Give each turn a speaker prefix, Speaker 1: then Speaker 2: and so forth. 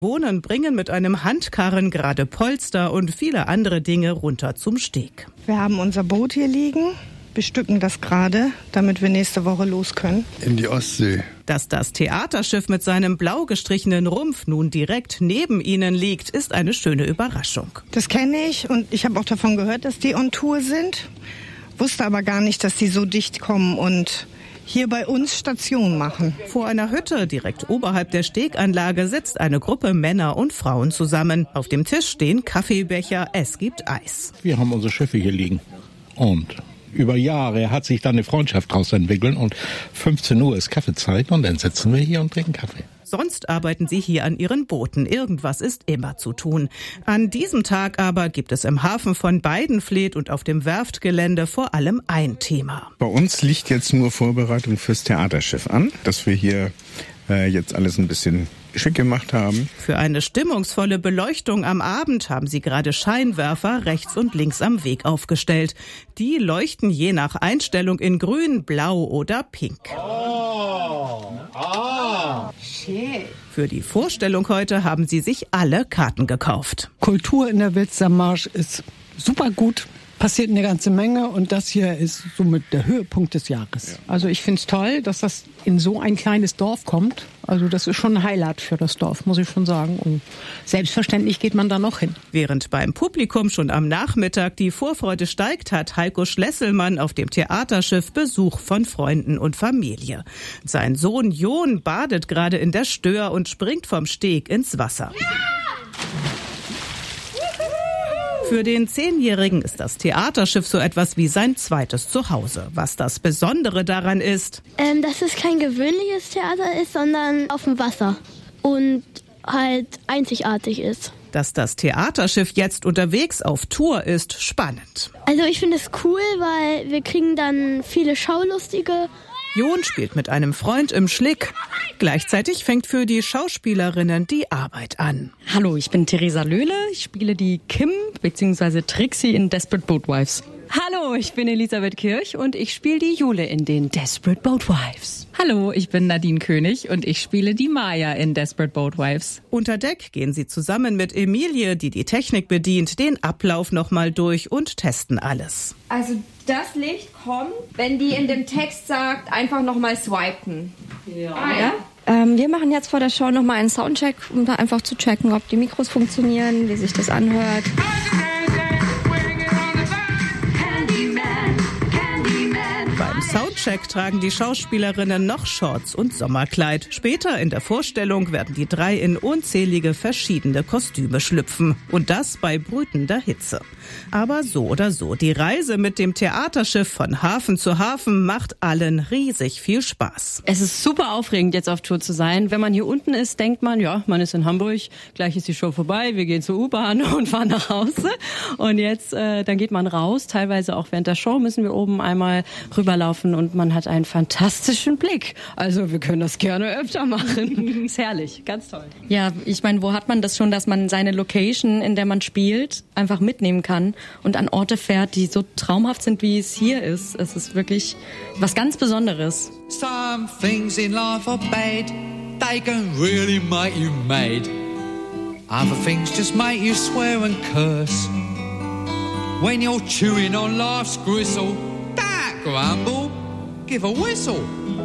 Speaker 1: Wohnen bringen mit einem Handkarren gerade Polster und viele andere Dinge runter zum Steg.
Speaker 2: Wir haben unser Boot hier liegen, bestücken das gerade, damit wir nächste Woche los können.
Speaker 3: In die Ostsee.
Speaker 1: Dass das Theaterschiff mit seinem blau gestrichenen Rumpf nun direkt neben ihnen liegt, ist eine schöne Überraschung.
Speaker 2: Das kenne ich und ich habe auch davon gehört, dass die on Tour sind. Wusste aber gar nicht, dass die so dicht kommen und hier bei uns Station machen.
Speaker 1: Vor einer Hütte direkt oberhalb der Steganlage sitzt eine Gruppe Männer und Frauen zusammen. Auf dem Tisch stehen Kaffeebecher, es gibt Eis.
Speaker 4: Wir haben unsere Schiffe hier liegen und über Jahre hat sich da eine Freundschaft daraus entwickelt und 15 Uhr ist Kaffeezeit und dann sitzen wir hier und trinken Kaffee.
Speaker 1: Sonst arbeiten sie hier an ihren Booten. Irgendwas ist immer zu tun. An diesem Tag aber gibt es im Hafen von Beidenfleet und auf dem Werftgelände vor allem ein Thema.
Speaker 5: Bei uns liegt jetzt nur Vorbereitung fürs Theaterschiff an, dass wir hier jetzt alles ein bisschen schick gemacht haben.
Speaker 1: Für eine stimmungsvolle Beleuchtung am Abend haben sie gerade Scheinwerfer rechts und links am Weg aufgestellt. Die leuchten je nach Einstellung in grün, blau oder pink.
Speaker 2: Shit.
Speaker 1: Für die Vorstellung heute haben sie sich alle Karten gekauft.
Speaker 6: Kultur in der Wilstermarsch ist super gut. Passiert eine ganze Menge und das hier ist somit der Höhepunkt des Jahres. Also ich finde es toll, dass das in so ein kleines Dorf kommt. Also das ist schon ein Highlight für das Dorf, muss ich schon sagen. Und selbstverständlich geht man da noch hin.
Speaker 1: Während beim Publikum schon am Nachmittag die Vorfreude steigt, hat Heiko Schlesselmann auf dem Theaterschiff Besuch von Freunden und Familie. Sein Sohn John badet gerade in der Stör und springt vom Steg ins Wasser. Ja! Für den 10-Jährigen ist das Theaterschiff so etwas wie sein zweites Zuhause. Was das Besondere daran ist,
Speaker 7: dass es kein gewöhnliches Theater ist, sondern auf dem Wasser und halt einzigartig ist.
Speaker 1: Dass das Theaterschiff jetzt unterwegs auf Tour ist, spannend.
Speaker 7: Also ich finde es cool, weil wir kriegen dann viele Schaulustige.
Speaker 1: John spielt mit einem Freund im Schlick. Gleichzeitig fängt für die Schauspielerinnen die Arbeit an.
Speaker 8: Hallo, ich bin Theresa Löhle. Ich spiele die Kim bzw. Trixie in Desperate Boat Wives.
Speaker 9: Hallo, ich bin Elisabeth Kirch und ich spiele die Jule in den Desperate Boat Wives.
Speaker 10: Hallo, ich bin Nadine König und ich spiele die Maya in Desperate Boat Wives.
Speaker 1: Unter Deck gehen sie zusammen mit Emilie, die die Technik bedient, den Ablauf nochmal durch und testen alles.
Speaker 11: Also das Licht kommt, wenn die in dem Text sagt, einfach nochmal swipen. Ja?
Speaker 12: Wir machen jetzt vor der Show nochmal einen Soundcheck, um da einfach zu checken, ob die Mikros funktionieren, wie sich das anhört.
Speaker 1: Beim Soundcheck tragen die Schauspielerinnen noch Shorts und Sommerkleid. Später in der Vorstellung werden die 3 in unzählige verschiedene Kostüme schlüpfen. Und das bei brütender Hitze. Aber so oder so, die Reise mit dem Theaterschiff von Hafen zu Hafen macht allen riesig viel Spaß.
Speaker 9: Es ist super aufregend, jetzt auf Tour zu sein. Wenn man hier unten ist, denkt man, ja, man ist in Hamburg, gleich ist die Show vorbei, wir gehen zur U-Bahn und fahren nach Hause. Und jetzt, dann geht man raus, teilweise auch während der Show müssen wir oben einmal rüberlaufen und man hat einen fantastischen Blick. Also wir können das gerne öfter machen. Ist herrlich, ganz toll.
Speaker 8: Ja, ich meine, wo hat man das schon, dass man seine Location, in der man spielt, einfach mitnehmen kann und an Orte fährt, die so traumhaft sind, wie es hier ist. Es ist wirklich was ganz Besonderes.
Speaker 13: Some things in life are bad. They can really make you mad. Other things just make you swear and curse. When you're chewing on life's gristle, don't grumble, give a whistle.